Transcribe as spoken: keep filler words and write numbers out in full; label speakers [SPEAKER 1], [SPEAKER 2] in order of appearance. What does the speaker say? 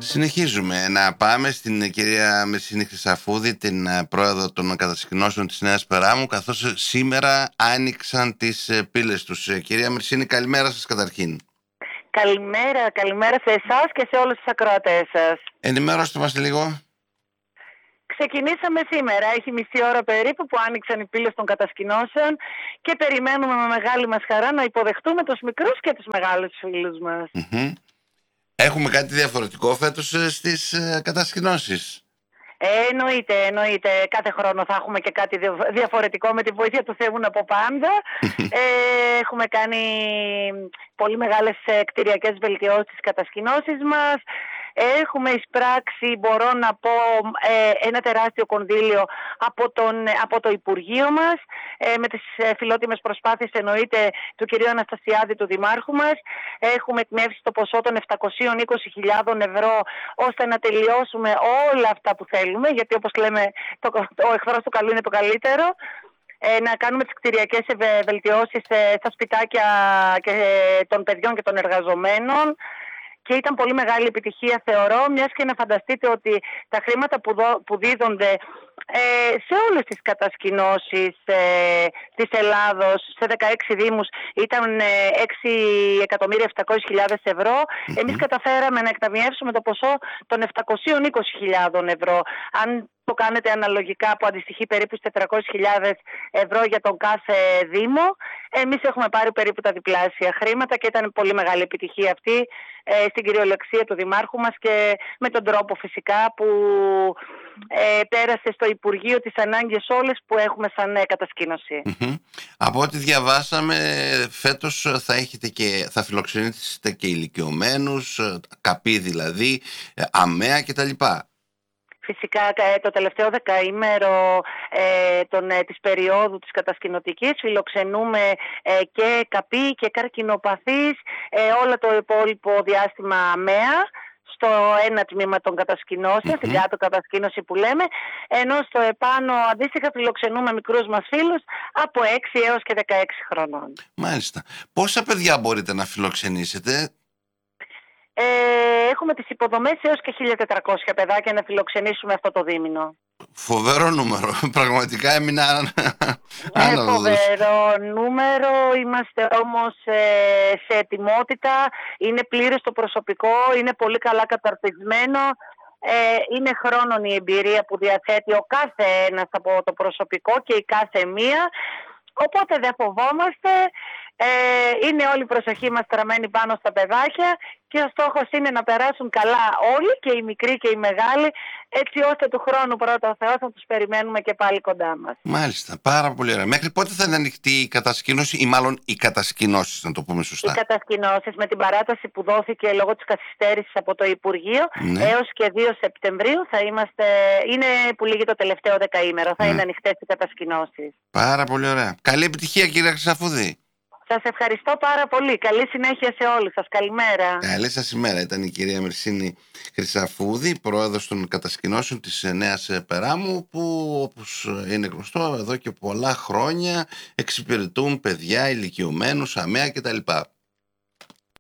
[SPEAKER 1] Συνεχίζουμε να πάμε στην κυρία Μερσίνη Χρυσαφούδη, την πρόεδρο των κατασκηνώσεων της Νέας Περάμου, καθώς σήμερα άνοιξαν τις πύλες τους. Κυρία Μερσίνη, καλημέρα σας καταρχήν.
[SPEAKER 2] Καλημέρα, καλημέρα σε εσάς και σε όλους τους ακροατές σας.
[SPEAKER 1] Ενημερώστε μας λίγο.
[SPEAKER 2] Ξεκινήσαμε σήμερα, έχει μισή ώρα περίπου που άνοιξαν οι πύλες των κατασκηνώσεων και περιμένουμε με μεγάλη μας χαρά να υποδεχτούμε τους μικρούς και τους μεγάλους φίλους μας.
[SPEAKER 1] Mm-hmm. Έχουμε κάτι διαφορετικό φέτος στις ε, κατασκηνώσεις?
[SPEAKER 2] Ε, εννοείται, εννοείται. Κάθε χρόνο θα έχουμε και κάτι διαφορετικό με τη βοήθεια του Θεού από πάντα. ε, έχουμε κάνει πολύ μεγάλες κτηριακές βελτιώσεις στις κατασκηνώσεις μας. Έχουμε εισπράξει, μπορώ να πω, ένα τεράστιο κονδύλιο από, τον, από το Υπουργείο μας, με τις φιλότιμες προσπάθειες εννοείται του κυρίου Αναστασιάδη, του Δημάρχου μας. Έχουμε εκμεύσει το ποσό των επτακόσιες είκοσι χιλιάδες ευρώ ώστε να τελειώσουμε όλα αυτά που θέλουμε, γιατί όπως λέμε το, ο εχθρός του καλού είναι το καλύτερο. Να κάνουμε τις κτηριακές βελτιώσεις στα σπιτάκια και των παιδιών και των εργαζομένων. Και ήταν πολύ μεγάλη επιτυχία, θεωρώ, μιας και να φανταστείτε ότι τα χρήματα που, δω, που δίδονται ε, σε όλες τις κατασκηνώσεις ε, της Ελλάδος, σε δεκαέξι δήμους, ήταν ε, έξι εκατομμύρια επτακόσιες χιλιάδες ευρώ. Mm-hmm. Εμείς καταφέραμε να εκταμιεύσουμε το ποσό των επτακόσιες είκοσι χιλιάδες ευρώ. Αν το κάνετε αναλογικά, που αντιστοιχεί περίπου στις τετρακόσιες χιλιάδες ευρώ για τον κάθε δήμο, εμείς έχουμε πάρει περίπου τα διπλάσια χρήματα και ήταν πολύ μεγάλη επιτυχία αυτή ε, στην κυριολεξία του Δημάρχου μας και με τον τρόπο φυσικά που ε, πέρασε στο Υπουργείο τις ανάγκες όλες που έχουμε σαν ε, κατασκήνωση.
[SPEAKER 1] Mm-hmm. Από ό,τι διαβάσαμε, φέτος θα, έχετε και, θα φιλοξενήσετε και ηλικιωμένους, καπί δηλαδή, αμαία κτλ.
[SPEAKER 2] Φυσικά το τελευταίο δεκαήμερο ε, τον, ε, της περίοδου της κατασκηνωτικής φιλοξενούμε ε, και καπί και καρκινοπαθείς, ε, όλα το υπόλοιπο διάστημα αμαία στο ένα τμήμα των κατασκηνώσεων, mm-hmm. στην κάτω κατασκήνωση που λέμε, ενώ στο επάνω αντίστοιχα φιλοξενούμε μικρούς μας φίλους από έξι έως και δεκαέξι χρονών.
[SPEAKER 1] Μάλιστα. Πόσα παιδιά μπορείτε να φιλοξενήσετε?
[SPEAKER 2] Ε, έχουμε τις υποδομές έως και χίλια τετρακόσια παιδάκια να φιλοξενήσουμε αυτό το δίμηνο.
[SPEAKER 1] Φοβερό νούμερο. Πραγματικά έμεινα άνοδος.
[SPEAKER 2] Φοβερό νούμερο. Είμαστε όμως ε, σε ετοιμότητα. Είναι πλήρες το προσωπικό. Είναι πολύ καλά καταρτισμένο. Ε, είναι χρόνων η εμπειρία που διαθέτει ο κάθε ένας από το προσωπικό και η κάθε μία. Οπότε δεν φοβόμαστε. Ε, είναι όλη η προσοχή μας στραμμένη πάνω στα παιδάκια και ο στόχος είναι να περάσουν καλά όλοι, και οι μικροί και οι μεγάλοι, έτσι ώστε του χρόνου πρώτα ο Θεός να τους περιμένουμε και πάλι κοντά μας.
[SPEAKER 1] Μάλιστα, πάρα πολύ ωραία. Μέχρι πότε θα είναι ανοιχτή η κατασκήνωση, ή μάλλον οι κατασκηνώσεις, να το πούμε σωστά?
[SPEAKER 2] Οι κατασκηνώσεις, με την παράταση που δόθηκε λόγω της καθυστέρησης από το Υπουργείο, ναι, έως και δύο Σεπτεμβρίου θα είμαστε, είναι που λύγει το τελευταίο δεκαήμερο, θα ναι. είναι ανοιχτές οι κατασκηνώσεις.
[SPEAKER 1] Πάρα πολύ ωραία. Καλή επιτυχία, κυρία Χρυσαφούδη.
[SPEAKER 2] Σας ευχαριστώ πάρα πολύ. Καλή συνέχεια σε όλους σας. Καλημέρα.
[SPEAKER 1] Καλή σας ημέρα. Ήταν η κυρία Μερσίνη Χρυσαφούδη, πρόεδρος των κατασκηνώσεων της Νέας Περάμου, που όπως είναι γνωστό εδώ και πολλά χρόνια εξυπηρετούν παιδιά, ηλικιωμένους, αμαία κτλ.